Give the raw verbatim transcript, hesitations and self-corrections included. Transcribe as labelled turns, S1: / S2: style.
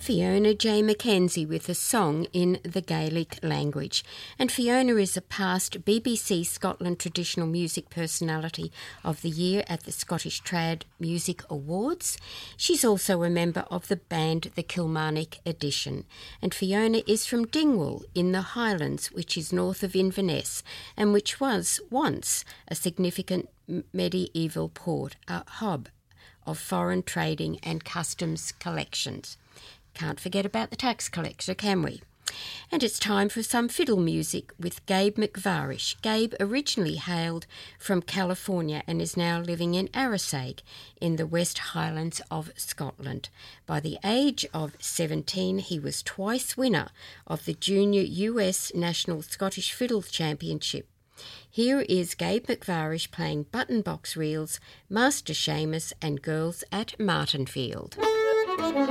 S1: Fiona J. Mackenzie with a song in the Gaelic language. And Fiona is a past B B C Scotland Traditional Music Personality of the Year at the Scottish Trad Music Awards. She's also a member of the band The Kilmarnock Edition. And Fiona is from Dingwall in the Highlands, which is north of Inverness, and which was once a significant medieval port, a hub of foreign trading and customs collections. Can't forget about the tax collector, can we? And it's time for some fiddle music with Gabe McVarish. Gabe originally hailed from California and is now living in Arisaig in the West Highlands of Scotland. By the age of seventeen, he was twice winner of the Junior U S National Scottish Fiddle Championship. Here is Gabe McVarish playing Button Box Reels, Master Seamus and Girls at Martinfield.